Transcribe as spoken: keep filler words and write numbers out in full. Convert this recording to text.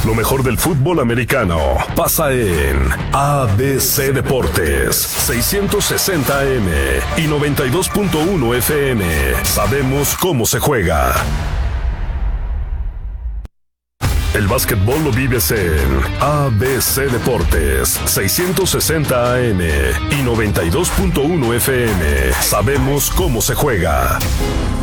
Lo mejor del fútbol americano pasa en A B C Deportes, seiscientos sesenta A M y noventa y dos punto uno F M. Sabemos cómo se juega. El básquetbol lo vives en A B C Deportes, seiscientos sesenta A M y noventa y dos punto uno F M. Sabemos cómo se juega.